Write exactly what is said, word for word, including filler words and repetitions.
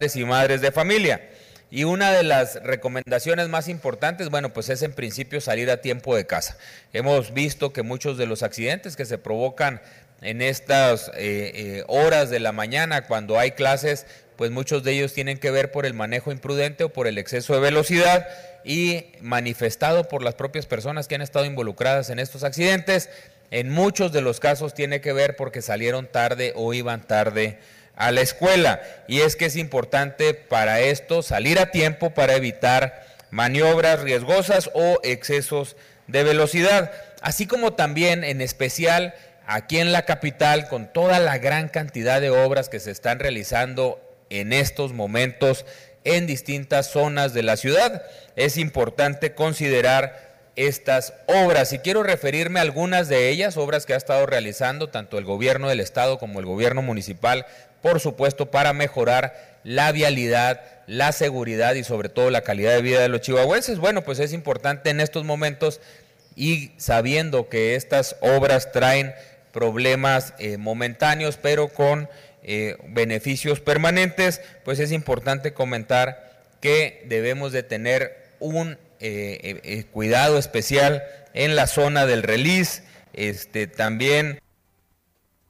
y madres de familia. Y una de las recomendaciones más importantes, bueno, pues es en principio salir a tiempo de casa. Hemos visto que muchos de los accidentes que se provocan en estas eh, eh, horas de la mañana cuando hay clases, pues muchos de ellos tienen que ver por el manejo imprudente o por el exceso de velocidad, y manifestado por las propias personas que han estado involucradas en estos accidentes. En muchos de los casos tiene que ver porque salieron tarde o iban tarde a la escuela, y es que es importante para esto salir a tiempo para evitar maniobras riesgosas o excesos de velocidad, así como también en especial aquí en la capital, con toda la gran cantidad de obras que se están realizando en estos momentos en distintas zonas de la ciudad. Es importante considerar estas obras, y quiero referirme a algunas de ellas, obras que ha estado realizando tanto el gobierno del estado como el gobierno municipal, por supuesto, para mejorar la vialidad, la seguridad y sobre todo la calidad de vida de los chihuahuenses. Bueno, pues es importante en estos momentos, y sabiendo que estas obras traen problemas eh, momentáneos, pero con eh, beneficios permanentes, pues es importante comentar que debemos de tener un eh, eh, cuidado especial en la zona del Relis, este, también